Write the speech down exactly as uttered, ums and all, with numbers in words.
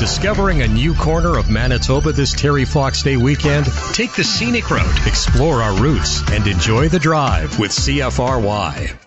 Discovering a new corner of Manitoba this Terry Fox Day weekend? Take the scenic route, explore our roots, and enjoy the drive with C F R Y.